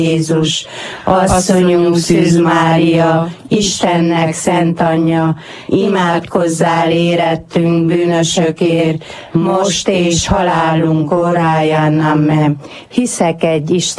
Jézus, asszonyunk Szűz Mária, Istennek szent anyja, imádkozzál érettünk bűnösökért, most és halálunk óráján. Amen. Hiszek egy Isten